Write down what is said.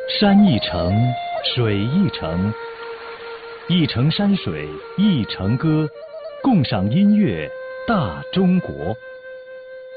山一程，水一程，一程山水一程歌，共赏音乐大中国。